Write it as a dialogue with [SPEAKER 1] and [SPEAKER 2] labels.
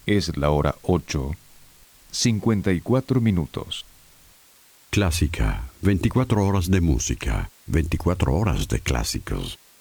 [SPEAKER 1] Es la hora 8:54.
[SPEAKER 2] Clásica, 24 horas de música, 24 horas de clásicos.